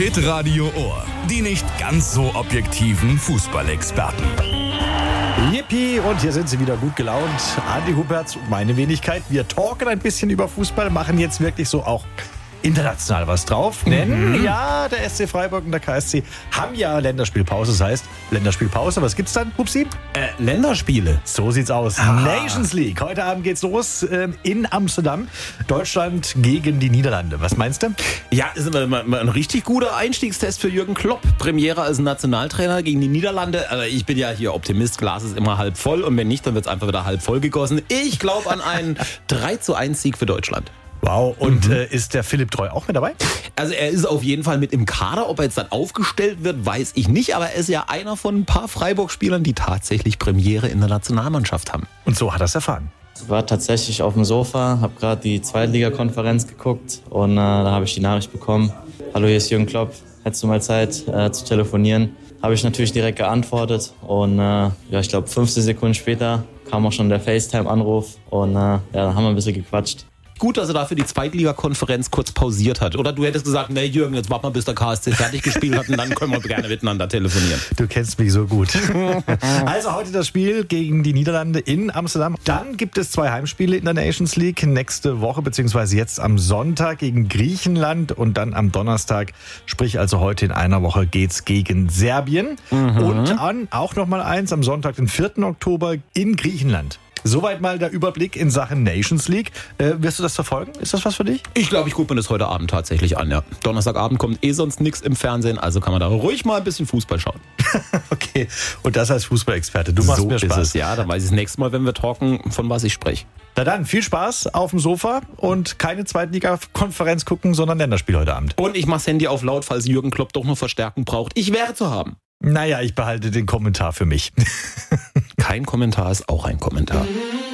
Hitradio Ohr. Die nicht ganz so objektiven Fußballexperten. Yippie, und hier sind sie wieder gut gelaunt. Andi Huberts und meine Wenigkeit. Wir talken ein bisschen über Fußball, machen jetzt wirklich so auch international was drauf. Denn ja, der SC Freiburg und der KSC haben ja Länderspielpause. Das heißt, Länderspielpause, was gibt's dann, Hupsi? Länderspiele. So sieht's aus. Nations League. Heute Abend geht's los in Amsterdam. Deutschland gegen die Niederlande. Was meinst du? Ja, ist immer ein richtig guter Einstiegstest für Jürgen Klopp. Premiere als Nationaltrainer gegen die Niederlande. Also ich bin ja hier Optimist. Glas ist immer halb voll. Und wenn nicht, dann wird's einfach wieder halb voll gegossen. Ich glaube an einen 3:1 Sieg für Deutschland. Wow, und ist der Philipp Treu auch mit dabei? Also er ist auf jeden Fall mit im Kader. Ob er jetzt dann aufgestellt wird, weiß ich nicht. Aber er ist ja einer von ein paar Freiburg-Spielern, die tatsächlich Premiere in der Nationalmannschaft haben. Und so hat er es erfahren. Ich war tatsächlich auf dem Sofa, habe gerade die Zweitligakonferenz geguckt und da habe ich die Nachricht bekommen: Hallo, hier ist Jürgen Klopp, hättest du mal Zeit zu telefonieren? Habe ich natürlich direkt geantwortet und ich glaube 15 Sekunden später kam auch schon der FaceTime-Anruf und dann haben wir ein bisschen gequatscht. Gut, dass er dafür die Zweitligakonferenz kurz pausiert hat. Oder du hättest gesagt, nee Jürgen, jetzt warten wir, bis der KSC fertig gespielt hat und dann können wir gerne miteinander telefonieren. Du kennst mich so gut. Also heute das Spiel gegen die Niederlande in Amsterdam. Dann gibt es 2 Heimspiele in der Nations League. Nächste Woche, beziehungsweise jetzt am Sonntag gegen Griechenland und dann am Donnerstag, sprich also heute in einer Woche, geht's gegen Serbien. Und dann auch nochmal eins am Sonntag, den 4. Oktober in Griechenland. Soweit mal der Überblick in Sachen Nations League. Wirst du das verfolgen? Ist das was für dich? Ich glaube, ich gucke mir das heute Abend tatsächlich an. Ja. Donnerstagabend kommt sonst nichts im Fernsehen, also kann man da ruhig mal ein bisschen Fußball schauen. Okay, und das als Fußballexperte. Du machst mir Spaß. So ist es, ja. Dann weiß ich das nächste Mal, wenn wir talken, von was ich spreche. Na dann, viel Spaß auf dem Sofa und keine Zweitliga-Konferenz gucken, sondern Länderspiel heute Abend. Und ich mach's Handy auf laut, falls Jürgen Klopp doch noch Verstärkung braucht. Ich wäre zu haben. Naja, ich behalte den Kommentar für mich. Kein Kommentar ist auch ein Kommentar.